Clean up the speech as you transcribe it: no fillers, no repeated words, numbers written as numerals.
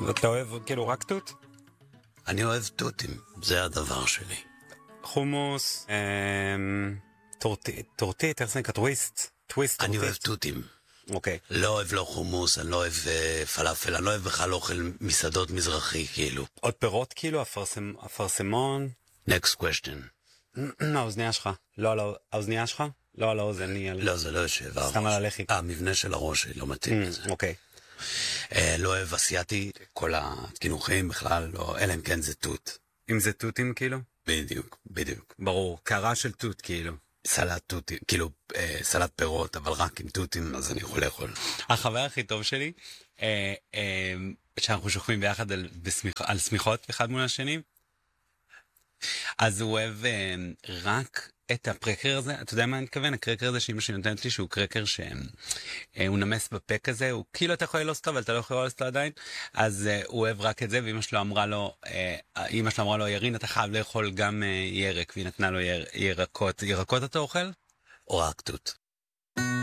אתה אוהב כאילו רק תות? אני אוהב תותים, זה הדבר שלי. חומוס, טורטית, איך זה נקרא? טוויסט, אני אוהב תותים. אוקיי. לא אוהב לא חומוס, אני לא אוהב פלאפל, אני לא אוהב בכלל אוכל מסעדות מזרחי, כאילו. עוד פירות כאילו, אפרסמון. Next question. האוזנייה שלך. לא על האוזנייה שלך? לא על האוזן. לא, זה לא יושב. סתם על הלחי. המבנה של הראש שלי לא מתאים לזה. אוקיי. לא אוהב אסיאתי, כל התקינוחים בכלל, לא, אלא אם כן זה תות. אם זה תותים כאילו? בדיוק, בדיוק. ברור, קרה של תות כאילו. סלט תותים, כאילו סלט פירות, אבל רק עם תותים, אז אני יכול לאכול. החבר הכי טוב שלי, שאנחנו שוכבים ביחד על סמיכות אחד מול השני, אז הוא אוהב רק את הקרקר הזה, אתה יודע מה אני מתכוון? הקרקר הזה שאמא שלי נותנת לי, שהוא קרקר שהוא נמס בפה כזה, הוא כאילו אתה יכול ללוס אותו, אבל אתה לא יכול ללוס אותו עדיין, אז הוא אוהב רק את זה, ואמא שלו אמרה לו, ירין, אתה חייב לאכול גם ירק, והיא נתנה לו ירקות. ירקות אתה אוכל? או רק תות.